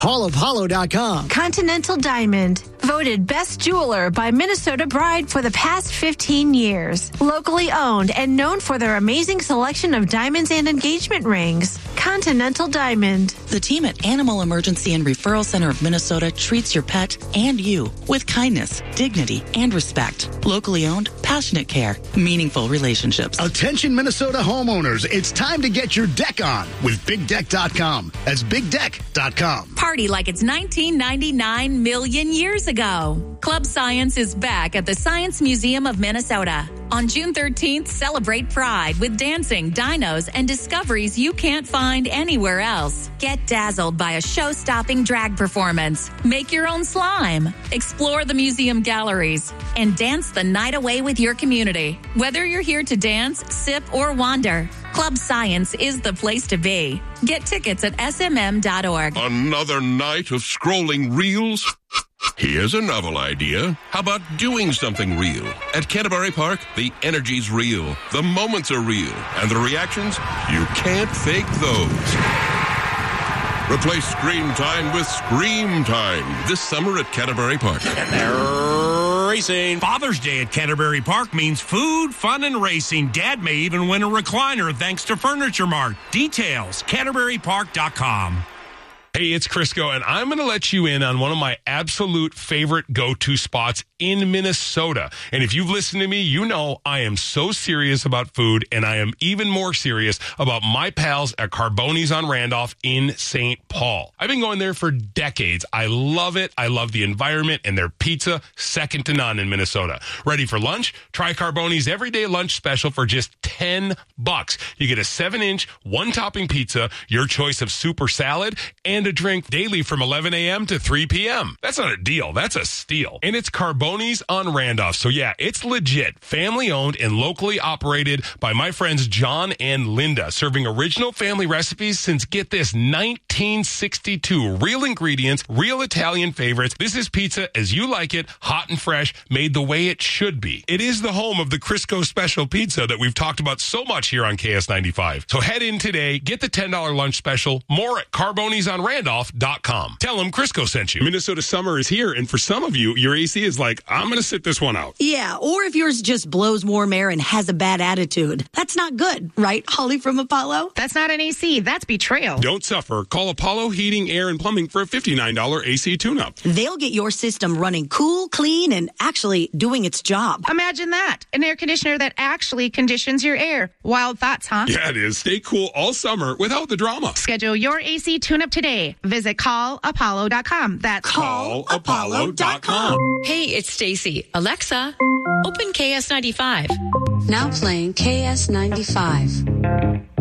HallofHollow.com. Continental Diamond, voted best jeweler by Minnesota Bride for the past 15 years. Locally owned and known for their amazing selection of diamonds and engagement rings. Continental Diamond. The team at Animal Emergency and Referral Center of Minnesota treats your pet and you with kindness, dignity, and respect. Locally owned, passionate care, meaningful relationships. Attention Minnesota homeowners, it's time to get your deck on with BigDeck.com. That's BigDeck.com. Party like it's 1999 million years ago. Club Science is back at the Science Museum of Minnesota. On June 13th, celebrate Pride with dancing, dinos, and discoveries you can't find anywhere else. Get dazzled by a show-stopping drag performance. Make your own slime. Explore the museum galleries. And dance the night away with your community. Whether you're here to dance, sip, or wander, Club Science is the place to be. Get tickets at smm.org. Another night of scrolling reels? Here's a novel idea. How about doing something real? At Canterbury Park, the energy's real, the moments are real, and the reactions, you can't fake those. Replace screen time with Scream Time this summer at Canterbury Park. And they're racing. Father's Day at Canterbury Park means food, fun, and racing. Dad may even win a recliner thanks to Furniture Mart. Details, CanterburyPark.com. Hey, it's Crisco, and I'm going to let you in on one of my absolute favorite go-to spots in Minnesota. And if you've listened to me, you know I am so serious about food, and I am even more serious about my pals at Carboni's on Randolph in St. Paul. I've been going there for decades. I love it. I love the environment, and their pizza, second to none in Minnesota. Ready for lunch? Try Carboni's everyday lunch special for just $10. You get a 7-inch, one-topping pizza, your choice of soup or salad, and a drink daily from 11 a.m. to 3 p.m. That's not a deal. That's a steal. And it's Carboni's on Randolph. So yeah, it's legit. Family owned and locally operated by my friends John and Linda, serving original family recipes since, get this, 1962. Real ingredients, real Italian favorites. This is pizza as you like it, hot and fresh, made the way it should be. It is the home of the Crisco Special Pizza that we've talked about so much here on KS95. So head in today, get the $10 lunch special. More at Carboni'sOnRandolph.com. Tell them Crisco sent you. Minnesota summer is here, and for some of you, your AC is like, I'm going to sit this one out. Yeah, or if yours just blows warm air and has a bad attitude. That's not good, right, Holly from Apollo? That's not an AC. That's betrayal. Don't suffer. Call Apollo Heating, Air, and Plumbing for a $59 AC tune-up. They'll get your system running cool, clean, and actually doing its job. Imagine that. An air conditioner that actually conditions your air. Wild thoughts, huh? Yeah, it is. Stay cool all summer without the drama. Schedule your AC tune-up today. Visit callapollo.com. That's callapollo.com. Hey, it's Stacy. Alexa, open KS95. Now playing KS95.